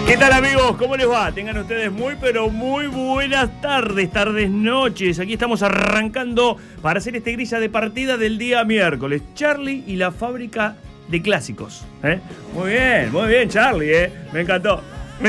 ¿Qué tal, amigos? ¿Cómo les va? Tengan ustedes muy, pero muy buenas tardes, noches. Aquí estamos arrancando para hacer este grilla de partida del día miércoles. Charlie y la fábrica de clásicos. Muy bien, Charlie, Me encantó.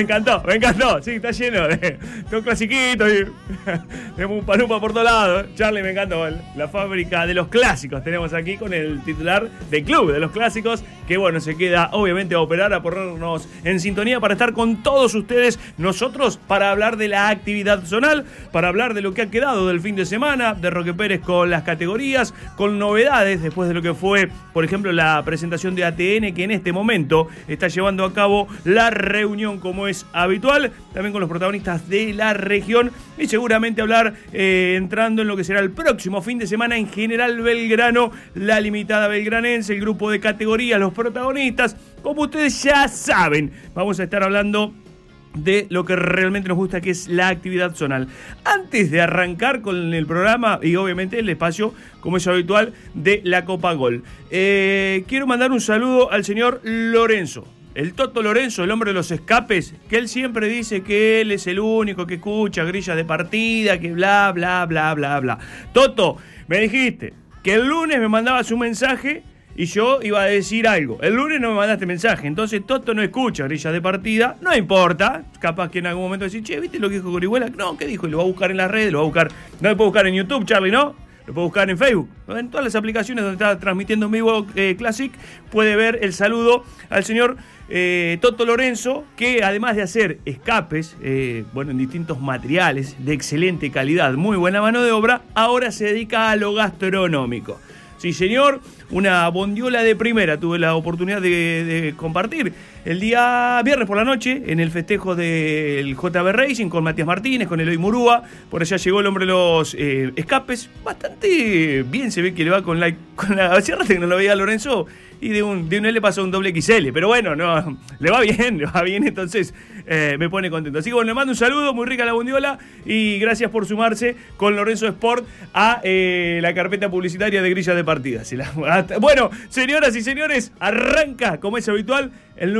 Sí, está lleno de un clasiquito y tenemos un palupa por todos lados. Charlie, me encantó. La fábrica de los clásicos tenemos aquí con el titular del club de los clásicos, que bueno, se queda obviamente a operar, a ponernos en sintonía para estar con todos ustedes, nosotros, para hablar de la actividad zonal, para hablar de lo que ha quedado del fin de semana, de Roque Pérez con las categorías, con novedades después de lo que fue, por ejemplo, la presentación de ATN, que en este momento está llevando a cabo la reunión como es habitual, también con los protagonistas de la región, y seguramente hablar entrando en lo que será el próximo fin de semana en General Belgrano, la limitada belgranense, el grupo de categorías, los protagonistas, como ustedes ya saben. Vamos a estar hablando de lo que realmente nos gusta, que es la actividad zonal. Antes de arrancar con el programa y obviamente el espacio, como es habitual, de la Copa Gol, quiero mandar un saludo al señor Lorenzo. El Toto Lorenzo, el hombre de los escapes, que él siempre dice que él es el único que escucha grillas de partida, que bla, bla, bla, bla, bla. Toto, me dijiste que el lunes me mandabas un mensaje y yo iba a decir algo. El lunes no me mandaste mensaje, entonces Toto no escucha grillas de partida, no importa. Capaz que en algún momento decís, che, ¿viste lo que dijo Corihuela? No, ¿qué dijo? Y lo va a buscar en las redes, lo va a buscar. No lo puede buscar en YouTube, Charlie, ¿no? Lo puede buscar en Facebook. En todas las aplicaciones donde está transmitiendo en vivo Classic, puede ver el saludo al señor Toto Lorenzo, que además de hacer escapes, en distintos materiales de excelente calidad, muy buena mano de obra, ahora se dedica a lo gastronómico. Sí, señor, una bondiola de primera tuve la oportunidad de compartir el día viernes por la noche en el festejo del JB Racing con Matías Martínez, con Eloy Murúa. Por allá llegó el hombre de los escapes. Bastante bien se ve que le va con la hacía rato que no lo veía a Lorenzo, y de un L le pasó un doble XL. Pero bueno, no, le va bien, entonces me pone contento. Así que bueno, le mando un saludo, muy rica la bondiola, y gracias por sumarse con Lorenzo Sport a la carpeta publicitaria de Grilla de Partidas. Bueno, señoras y señores, arranca, como es habitual,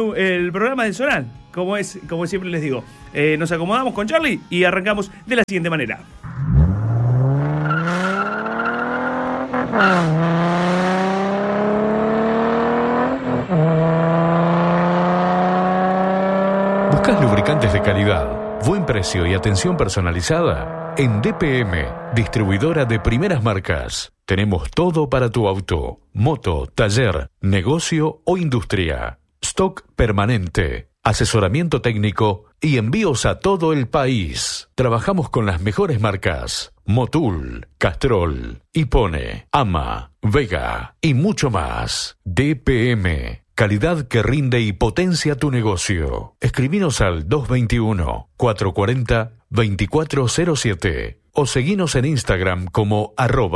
el programa de Zonal, como siempre les digo. Nos acomodamos con Charlie y arrancamos de la siguiente manera. ¿Buscas lubricantes de calidad, buen precio y atención personalizada? En DPM, distribuidora de primeras marcas, tenemos todo para tu auto, moto, taller, negocio o industria. Stock permanente, asesoramiento técnico y envíos a todo el país. Trabajamos con las mejores marcas: Motul, Castrol, Hipone, Ama, Vega y mucho más. DPM, calidad que rinde y potencia tu negocio. Escribinos al 221-440-2407 o seguinos en Instagram como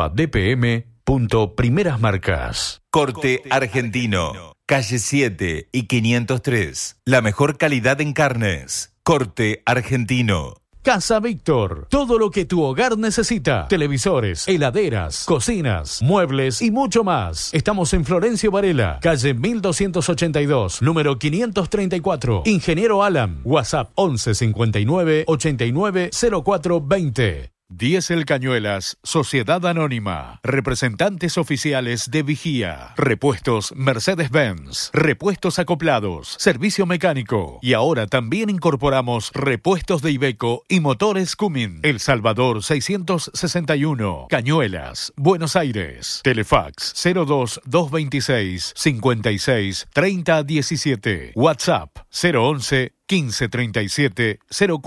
@dpm.primerasmarcas. Corte Argentino, calle 7 y 503. La mejor calidad en carnes. Corte Argentino. Casa Víctor, todo lo que tu hogar necesita: televisores, heladeras, cocinas, muebles y mucho más. Estamos en Florencio Varela, calle 1282, número 534. Ingeniero Alan, WhatsApp 11 59 89 04 20. Diesel Cañuelas, Sociedad Anónima, representantes oficiales de Vigía, repuestos Mercedes-Benz, repuestos acoplados, servicio mecánico, y ahora también incorporamos repuestos de Iveco y motores Cummins. El Salvador 661, Cañuelas, Buenos Aires. Telefax 02-226 56 30 17. WhatsApp 011 1537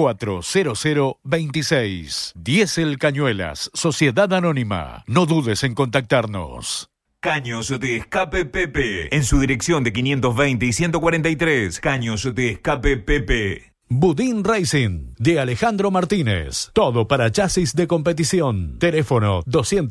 040026. Diesel Cañuelas, Sociedad Anónima. No dudes en contactarnos. Caños de Escape Pepe, en su dirección de 520 y 143. Caños de Escape Pepe. Budín Racing, de Alejandro Martínez. Todo para chasis de competición. Teléfono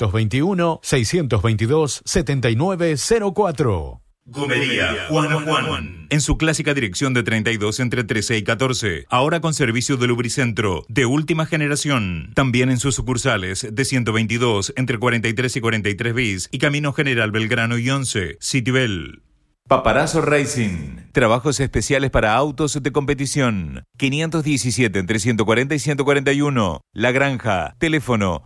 221-622-7904. Gomería Juan. En su clásica dirección de 32 entre 13 y 14. Ahora con servicio de lubricentro de última generación. También en sus sucursales de 122 entre 43 y 43 bis y Camino General Belgrano y 11. Citibel. Paparazzo Racing. Trabajos especiales para autos de competición. 517 entre 140 y 141. La Granja. Teléfono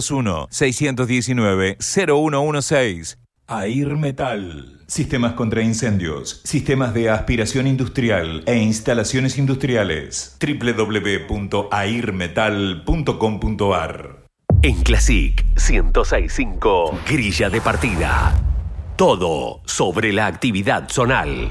221-619-0116. Air Metal. Sistemas contra incendios. Sistemas de aspiración industrial e instalaciones industriales. www.airmetal.com.ar. En Classic 106.5, Grilla de Partida. Todo sobre la actividad zonal.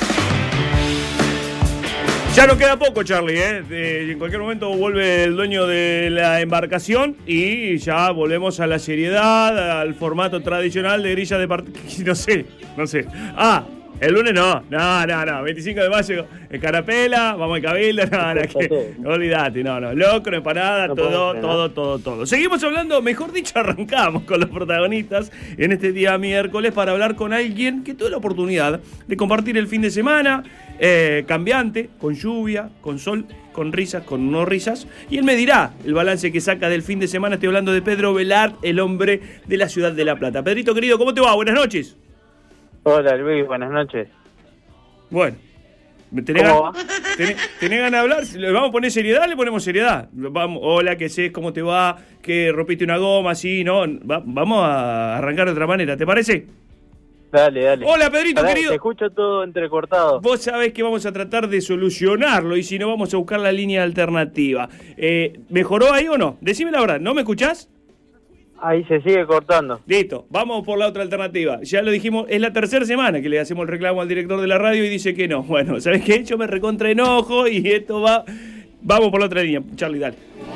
Ya no queda poco, Charlie, en cualquier momento vuelve el dueño de la embarcación y ya volvemos a la seriedad, al formato tradicional de grilla de partida. No sé. El lunes no. 25 de mayo, Carapela, vamos a Cabildo, olvídate, locro, empanada, todo. Seguimos hablando, mejor dicho, arrancamos con los protagonistas en este día miércoles para hablar con alguien que tuvo la oportunidad de compartir el fin de semana, cambiante, con lluvia, con sol, con risas, con no risas, y él me dirá el balance que saca del fin de semana. Estoy hablando de Pedro Velart, el hombre de la ciudad de La Plata. Pedrito querido, ¿cómo te va? Buenas noches. Hola Luis, buenas noches. Bueno, ¿tenés ganas de hablar? ¿Le vamos a poner seriedad? Le ponemos seriedad. Vamos, hola, ¿qué sé? ¿Cómo te va? ¿Que rompiste una goma? Sí, ¿no? Vamos a arrancar de otra manera, ¿te parece? Dale. Hola, Pedrito, querido. Te escucho todo entrecortado. Vos sabés que vamos a tratar de solucionarlo y si no vamos a buscar la línea alternativa. ¿Mejoró ahí o no? Decime la verdad, ¿no me escuchás? Ahí se sigue cortando. Listo, vamos por la otra alternativa. Ya lo dijimos, es la tercera semana que le hacemos el reclamo al director de la radio y dice que no. Bueno, ¿sabés qué? Yo me recontra enojo y esto va... Vamos por la otra línea, Charlie, dale.